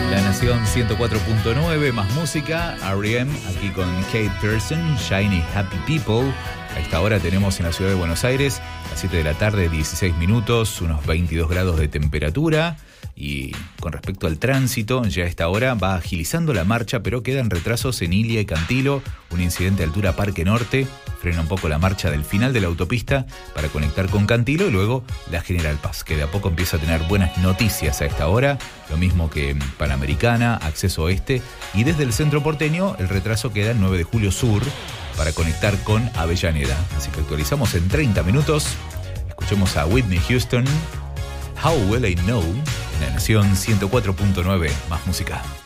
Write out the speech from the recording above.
La Nación 104.9, más música, R.E.M. aquí con Kate Pearson, Shiny Happy People. A esta hora tenemos en la ciudad de Buenos Aires, a 7 de la tarde, 16 minutos, unos 22 grados de temperatura. Y con respecto al tránsito, ya a esta hora va agilizando la marcha, pero quedan retrasos en Ilia y Cantilo, un incidente a altura Parque Norte, frena un poco la marcha del final de la autopista para conectar con Cantilo y luego la General Paz, que de a poco empieza a tener buenas noticias a esta hora, lo mismo que Panamericana, Acceso Oeste, y desde el centro porteño el retraso queda en 9 de Julio Sur para conectar con Avellaneda. Así que actualizamos en 30 minutos. Escuchemos a Whitney Houston, How Will I Know, en la Nación 104.9, más música.